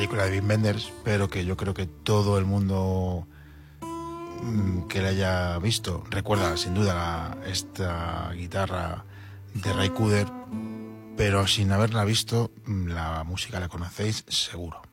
película de Wim Wenders, pero que yo creo que todo el mundo que la haya visto recuerda sin duda esta guitarra de Ray Cooder, pero sin haberla visto la música la conocéis seguro.